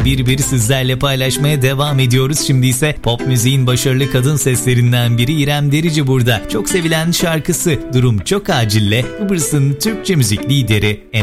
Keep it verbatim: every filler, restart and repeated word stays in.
bir bir sizlerle paylaşmaya devam ediyoruz. Şimdi ise pop müziğin başarılı kadın seslerinden biri İrem Derici burada. Çok sevilen şarkısı Durum Çok Acil'le Kıbrıs'ın Türkçe müzik lideri